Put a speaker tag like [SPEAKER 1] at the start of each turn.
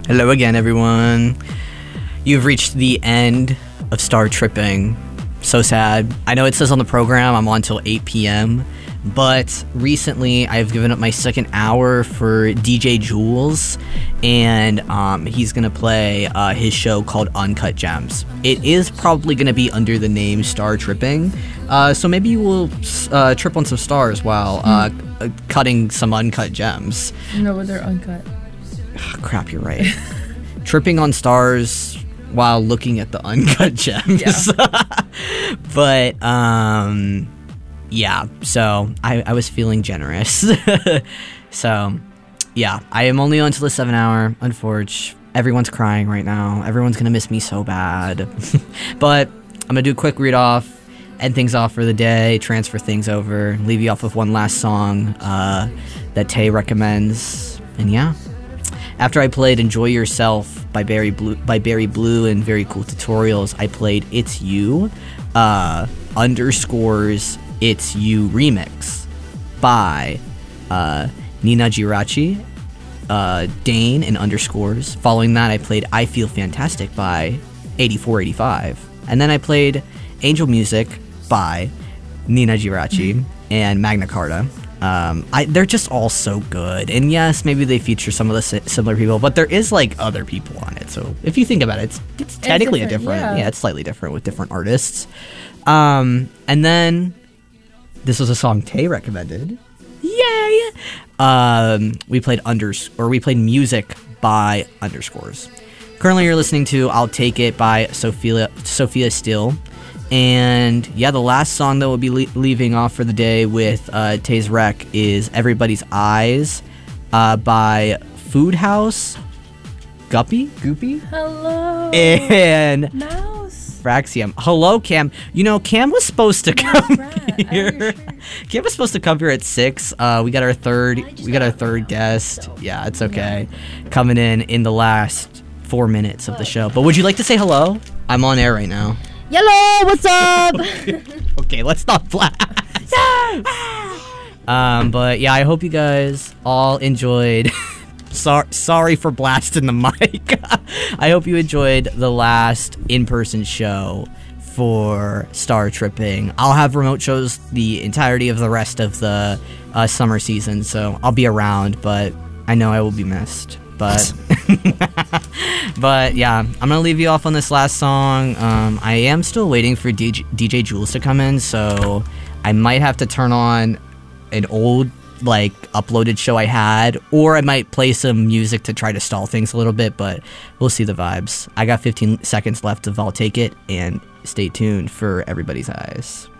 [SPEAKER 1] Hello again, everyone. You've reached the end of Star Tripping. So sad. I know it says on the program I'm on till 8 p.m., but recently I've given up my second hour for DJ Jules, and he's going to play his show called Uncut Gems. It is probably going to be under the name Star Tripping, so maybe you will trip on some stars while cutting some uncut gems.
[SPEAKER 2] No, but they're uncut.
[SPEAKER 1] Crap, you're right. Tripping on stars while looking at the uncut gems.
[SPEAKER 2] Yeah.
[SPEAKER 1] But, yeah, so I was feeling generous. So, yeah, I am only on till the 7 hour, unfortunately. Everyone's crying right now. Everyone's going to miss me so bad. But I'm going to do a quick read off, end things off for the day, transfer things over, leave you off with one last song that Tay recommends. And yeah. After I played Enjoy Yourself by Barry Blue and Very Cool Tutorials, I played It's You underscores It's You remix by Nina Girachi, Dane and underscores. Following that, I played I Feel Fantastic by 8485. And then I played Angel Music by Nina Girachi and Magna Carta. They're just all so good. And yes, maybe they feature some of the similar people, but there is like other people on it. So if you think about it, it's technically a different, yeah, it's slightly different with different artists. And then this was a song Tay recommended. Yay! We played music by underscores. Currently, you're listening to "I'll Take It" by Sophia Still. And yeah, the last song that we'll be leaving off for the day with Tay's Rec is Everybody's Eyes by Food House, Goopy?
[SPEAKER 2] Hello.
[SPEAKER 1] And
[SPEAKER 2] Mouse.
[SPEAKER 1] Fraxium. Hello, Cam. You know, Cam was supposed to come here. Cam was supposed to come here at 6. We got our third guest.
[SPEAKER 2] So.
[SPEAKER 1] Yeah, it's okay. Coming in the last 4 minutes of the show. But would you like to say hello? I'm on air right now.
[SPEAKER 2] Hello, what's up?
[SPEAKER 1] Okay, let's not blast. But yeah, I hope you guys all enjoyed. Sorry for blasting the mic. I hope you enjoyed the last in-person show for Star Tripping. I'll have remote shows the entirety of the rest of the summer season, so I'll be around, but I know I will be missed. But but yeah, I'm gonna leave you off on this last song. I am still waiting for DJ Jules to come in, so I might have to turn on an old uploaded show I had, or I might play some music to try to stall things a little bit, but we'll see the vibes. I got 15 seconds left of I'll Take It, and stay tuned for Everybody's Eyes.